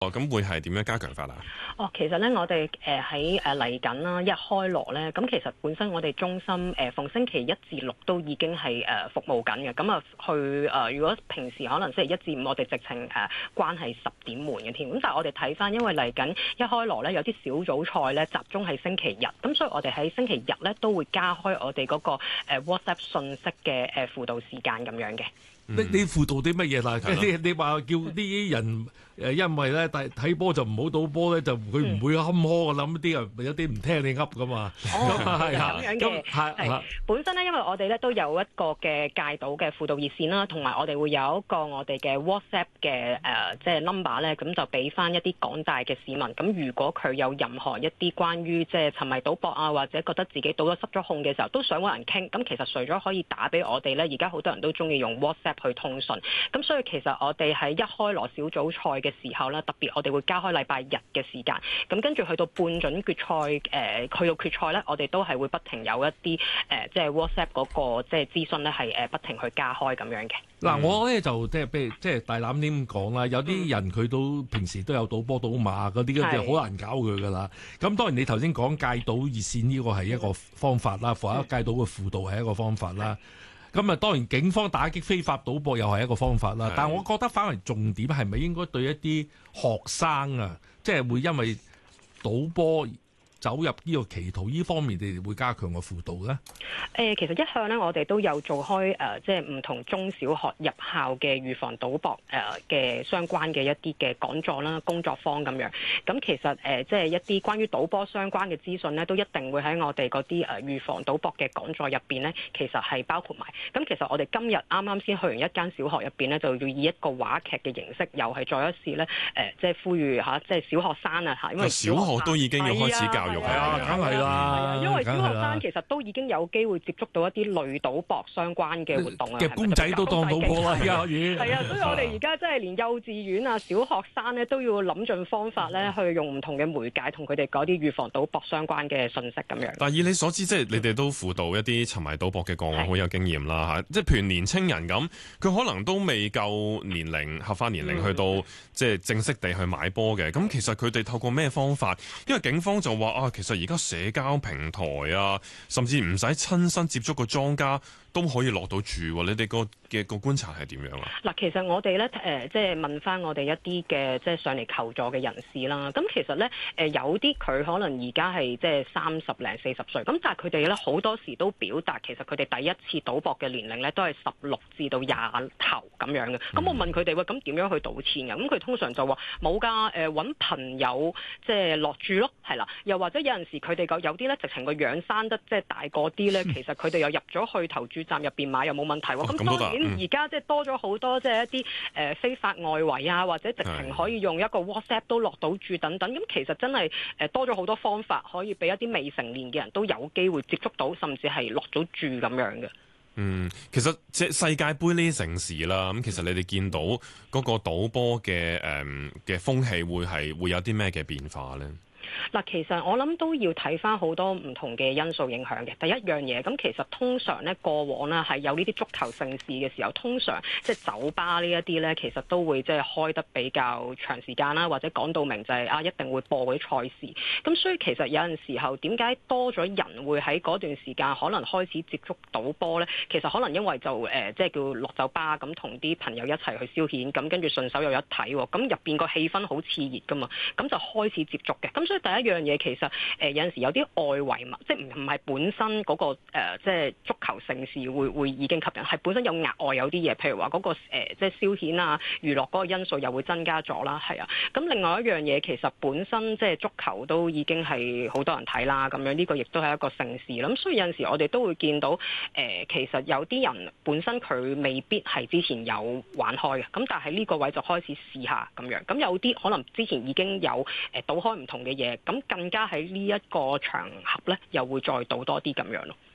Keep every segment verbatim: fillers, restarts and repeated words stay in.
哦，咁會係點樣加強法啊？ 哦，其實咧，我哋誒喺誒嚟緊啦，一開鑼咧，咁其實本身我哋中心誒、呃、逢星期一至六都已經係誒、呃、服務緊嘅。咁啊，去誒、呃、如果平時可能星期一至五，我哋直情誒、呃、關係十點門嘅添。咁但係我哋睇翻，因為嚟緊一開鑼咧，有啲小組賽咧集中係星期日，咁所以我哋喺星期日咧都會加開我哋嗰、那個、呃、WhatsApp 信息嘅誒輔導時間咁樣嘅。 你你輔導啲乜嘢啦？你你話叫啲人誒，因為咧睇睇波就唔好賭波咧，就佢唔會坎坷嘅諗啲人有啲唔聽你噏噶嘛。 哦，係咁樣嘅，係本身咧，因為我哋咧都有一個嘅戒賭嘅輔導熱線啦，同埋我哋會有一個我哋嘅 WhatsApp 嘅誒、呃、即係 number 咧，咁就俾翻一啲廣大嘅市民。咁如果佢有任何一啲關於即係沉迷賭博啊，或者覺得自己賭咗失咗控嘅時候，都想揾人傾。咁其實除咗可以打俾我哋咧，而家好多人都中意用 WhatsApp去通訊，咁所以其實我哋喺一開鑼小組賽嘅時候咧，特別我哋會加開禮拜日嘅時間，咁跟住去到半準決賽，誒、呃、去到決賽咧，我哋都係會不停有一啲誒、呃、即係 WhatsApp 嗰、那個即係諮詢咧，係誒不停去加開咁樣嘅。嗱、 嗯，我咧就即係譬如即係大膽啲咁講啦，有啲人佢都平時都有賭波賭馬嗰啲，就好難搞佢噶啦。咁當然你頭先講戒賭熱線呢個係一個方法啦，或者戒賭嘅輔導係一個方法啦。咁啊，當然警方打擊非法賭博又係一個方法啦。但係我覺得反而重點係咪應該對一啲學生啊，即係會因為賭波走入呢個歧途，呢方面你哋會加強個輔導咧？誒、 呃，其實一向咧，我哋都有做開誒、呃，即係唔同中小學入校嘅預防賭博誒嘅、呃、相關嘅一啲嘅講座啦、工作坊咁樣。咁其實誒、呃，即係一啲關於賭波相關嘅資訊咧，都一定會喺我哋嗰啲誒預防賭博嘅講座入邊咧，其實係包括埋。咁其實我哋今日啱啱先去完一間小學入邊咧，就要以一個話劇嘅形式，又係再一次咧誒、呃，即係呼籲嚇，即係小學生啊嚇，因為小學， 小學都已經要開始教育。 係啊，梗係啦， 因為小學生其實都已經有機會接觸到一啲類賭博相關嘅活動啊， 嘅公仔都當賭博啦，而家可以。 係啊，所以我哋而家真係連幼稚園啊、小學生咧都要諗盡方法咧，去用唔同嘅媒介同佢哋講啲預防賭博相關嘅信息咁樣。 但以你所知，即係你哋都輔導一啲沉迷賭博嘅個案，好有經驗啦嚇。即係譬如年青人咁，佢可能都未夠年齡合法年齡去到、嗯、即係正式地去買波嘅。咁其實佢哋透過咩方法？因為警方就話啊，其實而家社交平台啊，甚至唔使親身接觸個莊家都可以落到注。你哋個嘅個觀察係點樣啊？嗱， 其實我哋咧誒，即係問翻我哋一啲嘅即係上嚟求助嘅人士啦。咁其實咧誒、呃，有啲佢可能而家係即係三十零四十歲，咁但係佢哋咧好多時都表達，其實佢哋第一次賭博嘅年齡咧都係十六至到廿頭咁樣嘅。咁、嗯、我問佢哋喂，咁點樣去賭錢嘅？咁佢通常就話冇㗎，誒揾、呃、朋友即係落注咯，係啦。又或者有陣時佢哋個有啲咧直情個樣生得即係大個啲咧，其實佢哋又入咗去投注站入邊買又冇問題喎。咁、哦、當然而家即係多咗好多即係一啲誒、呃、非法外圍啊，或者直情可以用一個 WhatsApp 都落到注等等。咁其實真係誒、呃、多咗好多方法，可以俾一啲未成年嘅人都有機會接觸到，甚至係落咗注咁樣嘅。 嗯，其實即係世界盃呢啲盛事啦，咁其實你哋見到嗰個賭波嘅誒嘅風氣會係會有啲咩嘅變化咧？ 嗱，其實我諗都要睇翻好多唔同嘅因素影響嘅。第一樣嘢，咁其實通常咧過往咧係有呢啲足球盛事嘅時候，通常即係酒吧呢一啲咧，其實都會即係開得比較長時間啦，或者講到明就係、是、啊一定會播嗰啲賽事。咁所以其實有陣時候點解多咗人會喺嗰段時間可能開始接觸賭波咧？其實可能因為就誒、呃、即係叫落酒吧咁，同啲朋友一齊去消遣，咁跟住順手又有一睇喎，咁入邊個氣氛好熾熱噶嘛，咁就開始接觸嘅。咁所以第一樣嘢其實誒、呃、有陣時有啲外圍嘛，即係唔唔係本身嗰、那個、呃、即係足球盛事會會已經吸引，係本身有額外有啲嘢，譬如話嗰、那個、呃、即係消遣啊娛樂嗰個因素又會增加咗啦，係啊。咁另外一樣嘢其實本身即係足球都已經係好多人睇啦，咁樣呢個亦都係一個盛事啦。咁所以有陣時我哋都會見到誒、呃、其實有啲人本身佢未必係之前有玩開嘅，咁但係呢個位就開始試下咁樣。咁有啲可能之前已經有誒賭開唔同嘅嘢，咁更加喺呢一個場合咧，又會再賭多啲咁樣咯。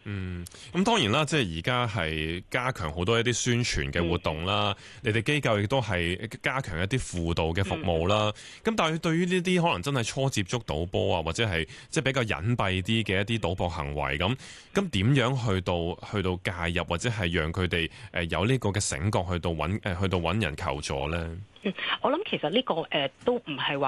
嗯，咁當然啦，即係而家係加強好多一啲宣傳嘅活動啦。嗯、你哋機構亦都係加強一啲輔導嘅服務啦。咁、嗯、但係對於呢啲可能真係初接觸賭波啊，或者係即係比較隱蔽啲嘅一啲賭博行為咁，咁點樣去到去到介入，或者係讓佢哋誒有呢個嘅醒覺去到揾誒去到揾人求助咧？ 嗯，我諗其實呢、這個誒、呃、都唔係話